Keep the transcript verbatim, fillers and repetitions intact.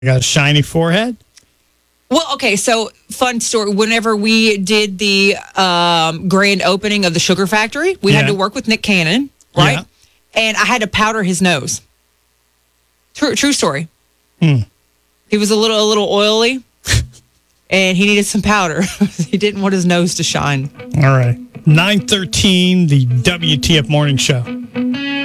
got a shiny forehead? Well, okay, so fun story. Whenever we did the um, grand opening of the sugar factory, we Yeah. had to work with Nick Cannon, right? Yeah. And I had to powder his nose. True, true story. Hmm. He was a little, a little oily, and he needed some powder. He didn't want his nose to shine. All right. nine thirteen, the W T F Morning Show.